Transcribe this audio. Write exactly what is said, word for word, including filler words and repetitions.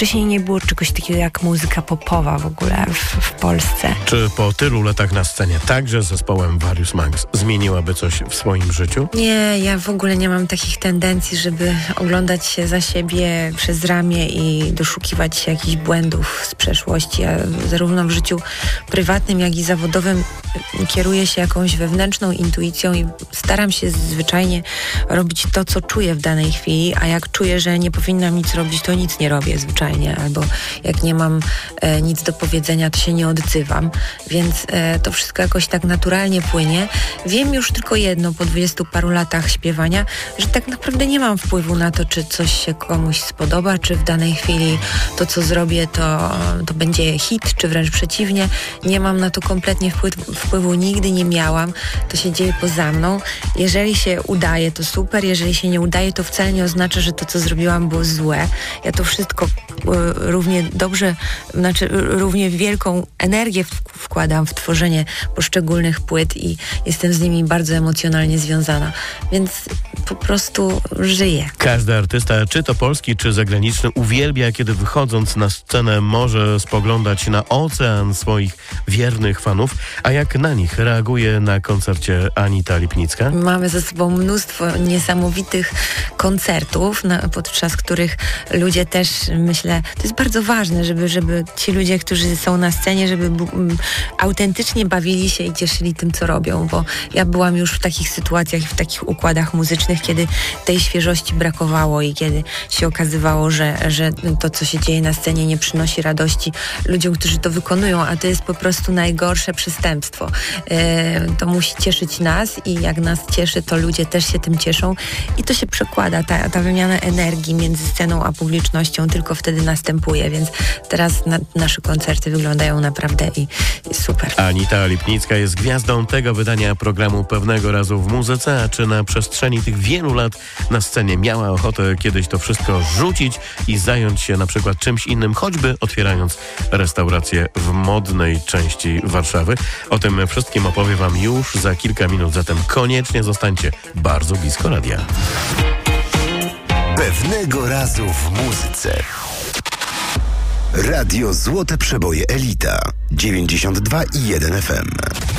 wcześniej nie było czegoś takiego jak muzyka popowa w ogóle w, w Polsce. Czy po tylu latach na scenie, także z zespołem Various Monks, zmieniłaby coś w swoim życiu? Nie, ja w ogóle nie mam takich tendencji, żeby oglądać się za siebie przez ramię i doszukiwać się jakichś błędów z przeszłości. Ja zarówno w życiu prywatnym, jak i zawodowym kieruję się jakąś wewnętrzną intuicją i staram się zwyczajnie robić to, co czuję w danej chwili, a jak czuję, że nie powinnam nic robić, to nic nie robię zwyczajnie, albo jak nie mam e, nic do powiedzenia, to się nie odzywam, więc e, to wszystko jakoś tak naturalnie płynie. Wiem już tylko jedno po dwudziestu paru latach śpiewania, że tak naprawdę nie mam wpływu na to, czy coś się komuś spodoba, czy w danej chwili to, co zrobię, to, to będzie hit, czy wręcz przeciwnie. Nie mam na to kompletnie wpływ, wpływu, nigdy nie miałam. To się dzieje poza mną. Jeżeli się udaje, to super. Jeżeli się nie udaje, to wcale nie oznacza, że to, co zrobiłam, było złe. Ja to wszystko równie dobrze, znaczy równie wielką energię wkładam w tworzenie poszczególnych płyt i jestem z nimi bardzo emocjonalnie związana. Więc po prostu żyję. Każdy artysta, czy to polski, czy zagraniczny, uwielbia, kiedy wychodząc na scenę może spoglądać na ocean swoich wiernych fanów. A jak na nich reaguje na koncercie Anita Lipnicka? Mamy ze sobą mnóstwo niesamowitych koncertów, na, podczas których ludzie też, myślę, to jest bardzo ważne, żeby, żeby ci ludzie, którzy są na scenie, żeby m, autentycznie bawili się i cieszyli tym, co robią, bo ja byłam już w takich sytuacjach i w takich układach muzycznych, kiedy tej świeżości brakowało i kiedy się okazywało, że, że to, co się dzieje na scenie, nie przynosi radości ludziom, którzy to wykonują, a to jest po prostu najgorsze przestępstwo. E, to musi cieszyć nas i jak nas cieszy, to ludzie też się tym cieszą i to się przekłada, ta, ta wymiana energii między sceną a publicznością tylko wtedy następuje, więc teraz na, nasze koncerty wyglądają naprawdę i, i super. Anita Lipnicka jest gwiazdą tego wydania programu Pewnego Razu w Muzyce, a czy na przestrzeni tych wielu lat na scenie miała ochotę kiedyś to wszystko rzucić i zająć się na przykład czymś innym, choćby otwierając restaurację w modnej części Warszawy? O tym wszystkim opowie Wam już za kilka minut, zatem koniecznie zostańcie bardzo blisko radia. Pewnego Razu w Muzyce. Radio Złote Przeboje Elita dziewięćdziesiąt dwa i jeden F M.